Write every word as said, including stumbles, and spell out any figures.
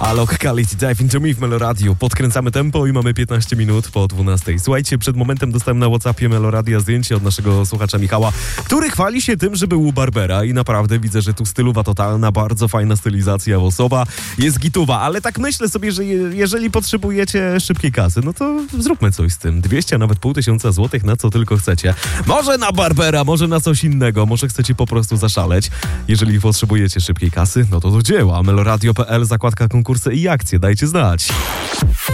Alok Khalid, Dive Into Me w Meloradiu. Podkręcamy tempo i mamy piętnaście minut po dwunastej. Słuchajcie, przed momentem dostałem na WhatsAppie Meloradia zdjęcie od naszego słuchacza Michała, który chwali się tym, że był u barbera i naprawdę widzę, że tu stylowa totalna, bardzo fajna stylizacja włosowa, jest gituwa, ale tak myślę sobie, że je, jeżeli potrzebujecie szybkiej kasy, no to zróbmy coś z tym. dwieście, a nawet pół tysiąca złotych, na co tylko chcecie. Może na barbera, może na coś innego, może chcecie po prostu zaszaleć. Jeżeli potrzebujecie szybkiej kasy, no to do dzieła. meloradio kropka p l, zakładka konkursy i akcje, dajcie znać.